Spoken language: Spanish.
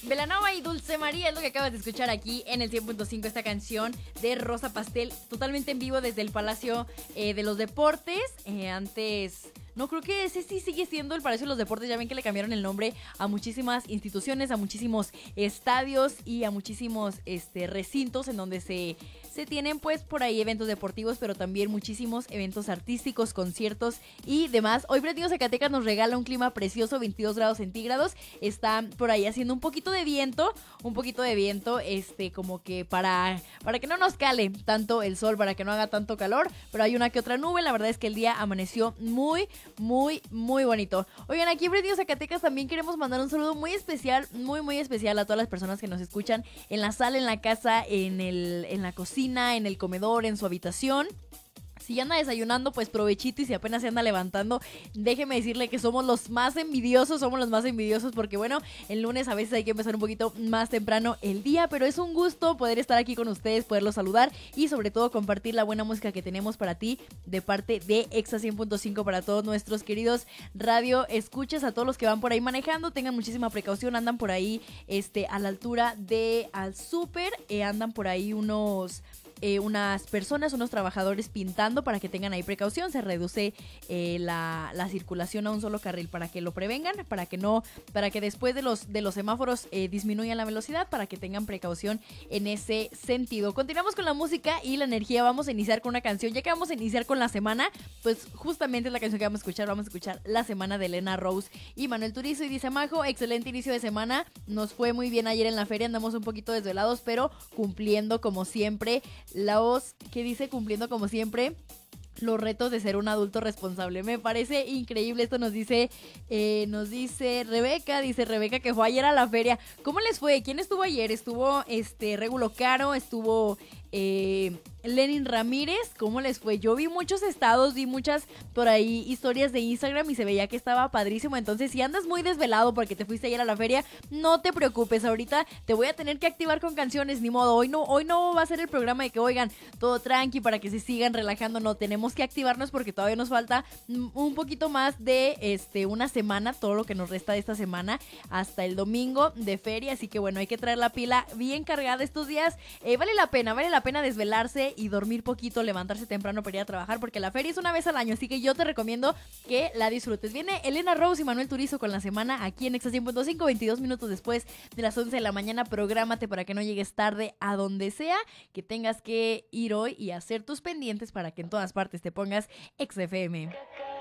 Belanova y Dulce María es lo que acabas de escuchar aquí en el 100.5, esta canción de Rosa Pastel, totalmente en vivo desde el Palacio de los Deportes. Antes... No, creo que ese sí sigue siendo el Palacio de los Deportes. Ya ven que le cambiaron el nombre a muchísimas instituciones, a muchísimos estadios y a muchísimos recintos en donde se tienen pues por ahí eventos deportivos, pero también muchísimos eventos artísticos, conciertos y demás. Hoy Pretido Zacatecas nos regala un clima precioso, 22 grados centígrados. Está por ahí haciendo un poquito de viento, como que para que no nos cale tanto el sol, para que no haga tanto calor, pero hay una que otra nube. La verdad es que el día amaneció muy bonito. Oigan, aquí en Radio Zacatecas también queremos mandar un saludo muy especial, muy especial a todas las personas que nos escuchan en la sala, en la casa, en la cocina, en el comedor, en su habitación. Si anda desayunando, pues provechito, y si apenas se anda levantando, déjeme decirle que somos los más envidiosos porque bueno, el lunes a veces hay que empezar un poquito más temprano el día, pero es un gusto poder estar aquí con ustedes, poderlos saludar y sobre todo compartir la buena música que tenemos para ti de parte de Exa 100.5 para todos nuestros queridos radio escuchas, a todos los que van por ahí manejando, tengan muchísima precaución, andan por ahí a la altura de al súper, andan por ahí unas personas, unos trabajadores pintando para que tengan ahí precaución. Se reduce la circulación a un solo carril para que lo prevengan, para que después de los semáforos disminuyan la velocidad, para que tengan precaución en ese sentido. Continuamos con la música y la energía. Vamos a iniciar con una canción, ya que vamos a iniciar con la semana, pues justamente es la canción que vamos a escuchar La Semana de Elena Rose y Manuel Turizo. Y dice Majo, excelente inicio de semana, nos fue muy bien ayer en la feria, andamos un poquito desvelados, pero cumpliendo como siempre cumpliendo como siempre los retos de ser un adulto responsable. Me parece increíble. Esto nos dice Rebeca. Dice Rebeca que fue ayer a la feria. ¿Cómo les fue? ¿Quién estuvo ayer? Estuvo Regulo Caro, estuvo Lenin Ramírez. ¿Cómo les fue? Yo vi muchos estados, vi muchas por ahí historias de Instagram y se veía que estaba padrísimo. Entonces, si andas muy desvelado porque te fuiste ayer a la feria, no te preocupes. Ahorita te voy a tener que activar con canciones, ni modo. Hoy no va a ser el programa de que oigan todo tranqui para que se sigan relajando. No, tenemos que activarnos porque todavía nos falta un poquito más de una semana, todo lo que nos resta de esta semana hasta el domingo de feria. Así que bueno, hay que traer la pila bien cargada estos días. Vale la pena desvelarse y dormir poquito, levantarse temprano para ir a trabajar, porque la feria es una vez al año, así que yo te recomiendo que la disfrutes. Viene Elena Rose y Manuel Turizo con La Semana aquí en Exa 100.5, 22 minutos después de las 11 de la mañana. Prográmate para que no llegues tarde a donde sea que tengas que ir hoy y hacer tus pendientes para que en todas partes te pongas Exa FM.